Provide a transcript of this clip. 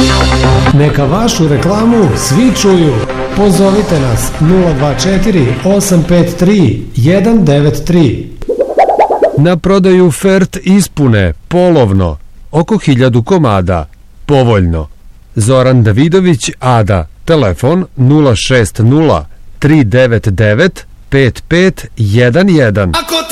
Neka vašu reklamu svi čuju. Pozovite nas 024 853 193. Na prodaju Fert ispune, polovno, oko 1000 komada, povoljno. Zoran Davidović, Ada, telefon 060 399 5511.